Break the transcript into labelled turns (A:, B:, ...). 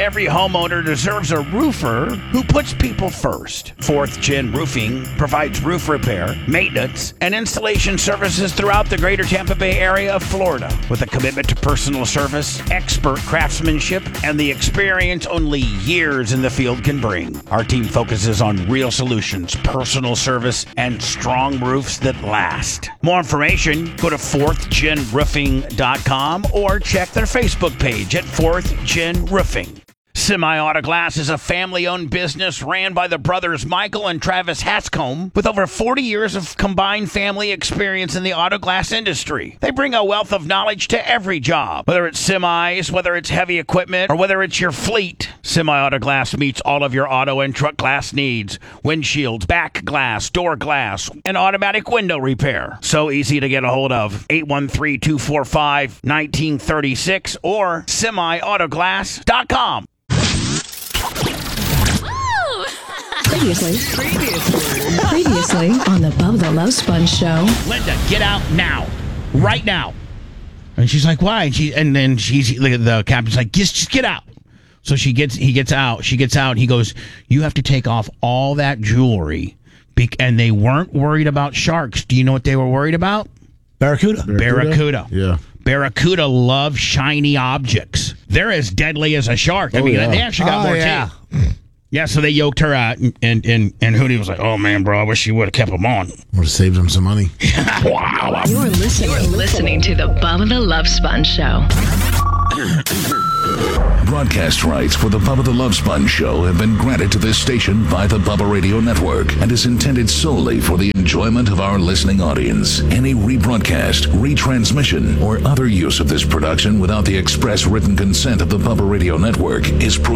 A: Every homeowner deserves a roofer who puts people first. Fourth Gen Roofing provides roof repair, maintenance, and installation services throughout the greater Tampa Bay area of Florida with a commitment to personal service, expert craftsmanship, and the experience only years in the field can bring. Our team focuses on real solutions, personal service, and strong roofs that last. More information, go to fourthgenroofing.com or check their Facebook page at Fourth Gen Roofing. Semi-Auto Glass is a family-owned business ran by the brothers Michael and Travis Hatscombe with over 40 years of combined family experience in the auto glass industry. They bring a wealth of knowledge to every job, whether it's semis, whether it's heavy equipment, or whether it's your fleet. Semi-Auto Glass meets all of your auto and truck glass needs. Windshields, back glass, door glass, and automatic window repair. So easy to get a hold of. 813-245-1936 or semiautoglass.com.
B: Previously on the Bubba the Love Sponge Show.
A: Linda, get out now. Right now. And she's like, why? And then the captain's like, just get out. So he gets out. She gets out. He goes, you have to take off all that jewelry. And they weren't worried about sharks. Do you know what they were worried about? Barracuda.
C: Yeah.
A: Barracuda love shiny objects. They're as deadly as a shark. They actually got more teeth. Yeah, so they yoked her out, and Hootie was like, oh, man, bro, I wish you would have kept them on.
C: Would have saved him some money.
A: Wow.
B: You're listening to the Bubba the Love Sponge Show.
D: Broadcast rights for the Bubba the Love Sponge Show have been granted to this station by the Bubba Radio Network and is intended solely for the enjoyment of our listening audience. Any rebroadcast, retransmission, or other use of this production without the express written consent of the Bubba Radio Network is